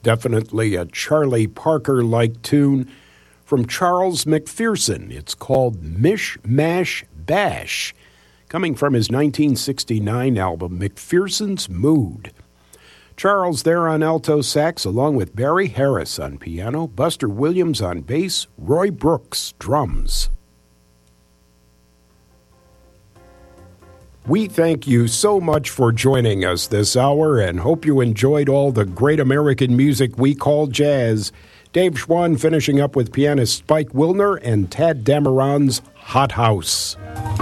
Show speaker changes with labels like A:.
A: Definitely a Charlie Parker-like tune from Charles McPherson. It's called Mish Mash Bash, coming from his 1969 album, McPherson's Mood. Charles there on alto sax, along with Barry Harris on piano, Buster Williams on bass, Roy Brooks drums. We thank you so much for joining us this hour and hope you enjoyed all the great American music we call jazz. Dave Schwann finishing up with pianist Spike Wilner and Tad Dameron's Hot House.